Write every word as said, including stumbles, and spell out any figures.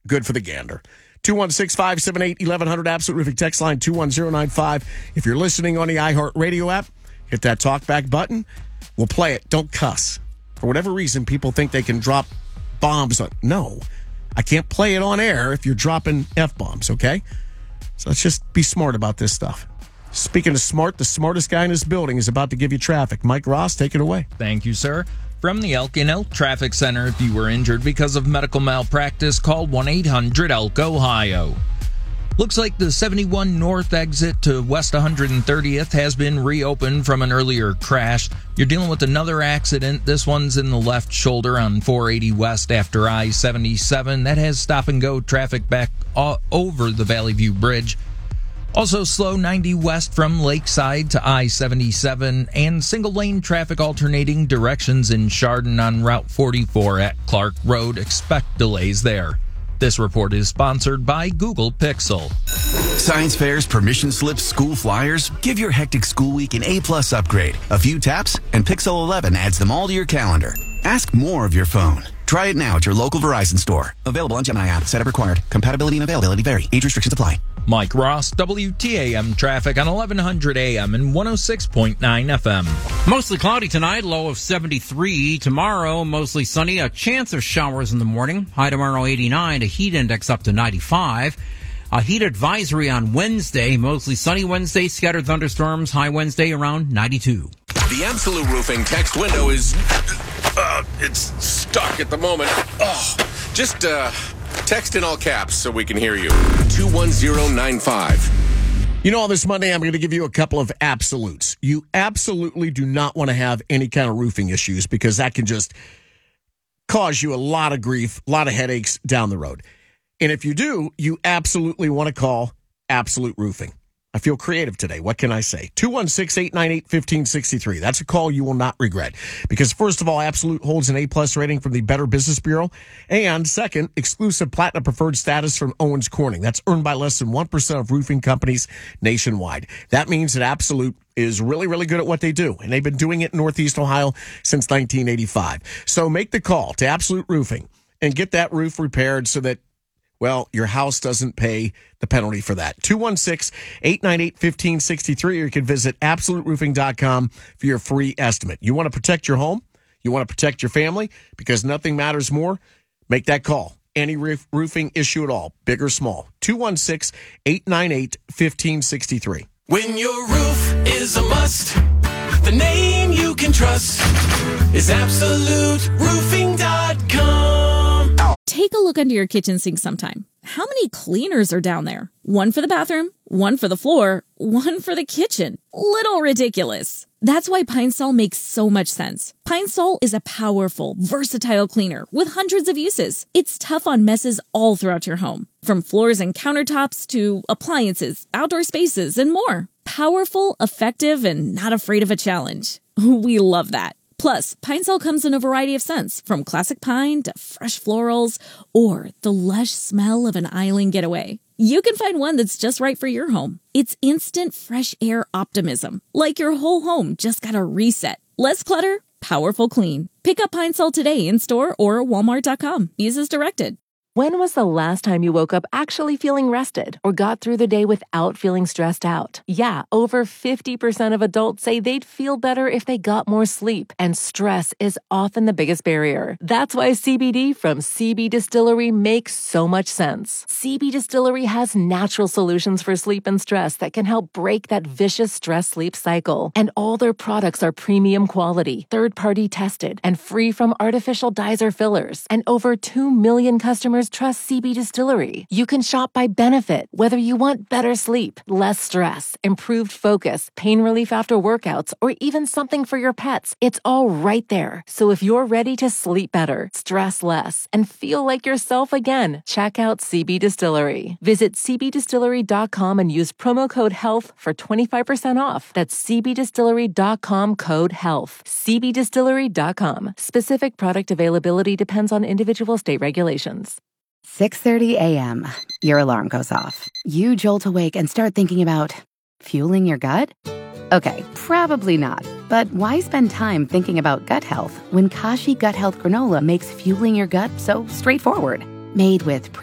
good for the gander. two one six, five seven eight, eleven hundred, Absolute Roofing text line two one zero nine five. If you're listening on the iHeartRadio app, hit that talkback button. We'll play it. Don't cuss. For whatever reason, people think they can drop bombs. On. No, I can't play it on air if you're dropping F-bombs, okay? So let's just be smart about this stuff. Speaking of smart, the smartest guy in this building is about to give you traffic. Mike Ross, take it away. Thank you, sir. From the Elk and Elk Traffic Center, if you were injured because of medical malpractice, call one eight hundred elk ohio. Looks like the seventy-one North exit to West one hundred thirtieth has been reopened from an earlier crash. You're dealing with another accident. This one's in the left shoulder on four eighty West after I seventy-seven. That has stop-and-go traffic back all over the Valley View Bridge. Also slow ninety West from Lakeside to I seventy-seven, and single-lane traffic alternating directions in Chardon on Route forty-four at Clark Road. Expect delays there. This report is sponsored by Google Pixel. Science fairs, permission slips, school flyers. Give your hectic school week an A-plus upgrade. A few taps, and Pixel eleven adds them all to your calendar. Ask more of your phone. Try it now at your local Verizon store. Available on Gemini app. Setup required. Compatibility and availability vary. Age restrictions apply. Mike Ross, W T A M traffic on eleven hundred A M and one oh six point nine F M. Mostly cloudy tonight, low of seventy-three. Tomorrow, mostly sunny, a chance of showers in the morning. High tomorrow, eighty-nine, a heat index up to ninety-five. A heat advisory on Wednesday, mostly sunny Wednesday, scattered thunderstorms, high Wednesday around ninety-two. The Absolute Roofing text window is, uh, it's stuck at the moment. Oh, just, uh... text in all caps so we can hear you. two one zero nine five. You know, this Monday, I'm going to give you a couple of absolutes. You absolutely do not want to have any kind of roofing issues because that can just cause you a lot of grief, a lot of headaches down the road. And if you do, you absolutely want to call Absolute Roofing. I feel creative today. What can I say? two one six, eight nine eight, one five six three. That's a call you will not regret. Because first of all, Absolute holds an A-plus rating from the Better Business Bureau. And second, exclusive platinum preferred status from Owens Corning. That's earned by less than one percent of roofing companies nationwide. That means that Absolute is really, really good at what they do. And they've been doing it in Northeast Ohio since nineteen eighty-five. So make the call to Absolute Roofing and get that roof repaired so that, well, your house doesn't pay the penalty for that. two one six, eight nine eight, one five six three, or you can visit absolute roofing dot com for your free estimate. You want to protect your home? You want to protect your family? Because nothing matters more? Make that call. Any roof, roofing issue at all, big or small. two one six, eight nine eight, one five six three. When your roof is a must, the name you can trust is absolute roofing dot com. Take a look under your kitchen sink sometime. How many cleaners are down there? One for the bathroom, one for the floor, one for the kitchen. Little ridiculous. That's why Pine Sol makes so much sense. Pine Sol is a powerful, versatile cleaner with hundreds of uses. It's tough on messes all throughout your home, from floors and countertops to appliances, outdoor spaces, and more. Powerful, effective, and not afraid of a challenge. We love that. Plus, Pine Sol comes in a variety of scents, from classic pine to fresh florals or the lush smell of an island getaway. You can find one that's just right for your home. It's instant fresh air optimism, like your whole home just got a reset. Less clutter, powerful clean. Pick up Pine Sol today in store or walmart dot com. Use as directed. When was the last time you woke up actually feeling rested or got through the day without feeling stressed out? Yeah, over fifty percent of adults say they'd feel better if they got more sleep, and stress is often the biggest barrier. That's why C B D from C B Distillery makes so much sense. C B Distillery has natural solutions for sleep and stress that can help break that vicious stress-sleep cycle. And all their products are premium quality, third-party tested, and free from artificial dyes or fillers. And over two million customers trust C B Distillery. You can shop by benefit, whether you want better sleep, less stress, improved focus, pain relief after workouts, or even something for your pets. It's all right there. So if you're ready to sleep better, stress less, and feel like yourself again, check out C B Distillery. Visit c b distillery dot com and use promo code HEALTH for twenty-five percent off. That's c b distillery dot com code HEALTH. c b distillery dot com. Specific product availability depends on individual state regulations. six thirty a.m. Your alarm goes off. You jolt awake and start thinking about fueling your gut? Okay, probably not. But why spend time thinking about gut health when Kashi Gut Health Granola makes fueling your gut so straightforward? Made with pre